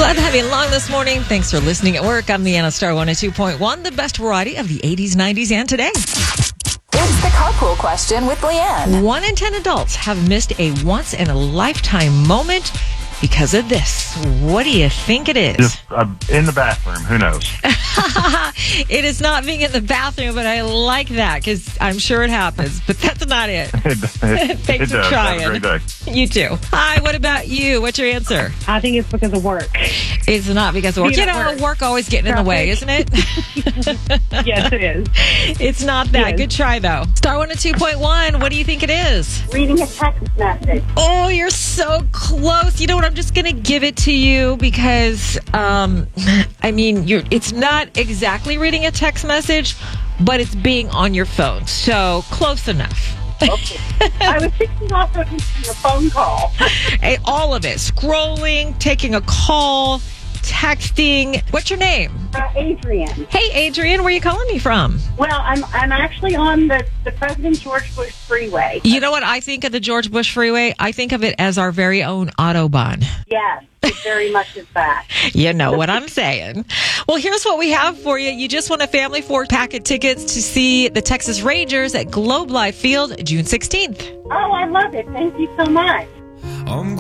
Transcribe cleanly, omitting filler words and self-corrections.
Glad to have you along this morning. Thanks for listening at work. I'm Leanna Star 102.1, the best variety of the 80s, 90s, and today. It's the carpool question with Leanne. 1 in 10 adults have missed a once-in-a-lifetime moment because of this. What do you think it is? Just in the bathroom. Who knows? It is not being in the bathroom, but I like that because I'm sure it happens. But that's not it. Thanks for trying. Have a great day. You too. Hi, what about you? What's your answer? I think it's because of work. It's not because of work. Being at Work always getting in the way, isn't it? Yes, it is. It's not that. Yes. Good try, though. Star 102.1, what do you think it is? Reading a text message. Oh, you're so close. You know what? I'm just going to give it to you because, it's not exactly reading a text message, but it's being on your phone. So close enough. Okay. I was thinking also taking a phone call. All of it. Scrolling, taking a call, texting. What's your name? Adrian. Hey, Adrian, where are you calling me from? Well, I'm actually on the President George Bush Freeway. You know what I think of the George Bush Freeway? I think of it as our very own Autobahn. Yes, it very much is that. You know what I'm saying. Well, here's what we have for you. You just won a family 4-pack tickets to see the Texas Rangers at Globe Life Field June 16th. Oh, I love it. Thank you so much.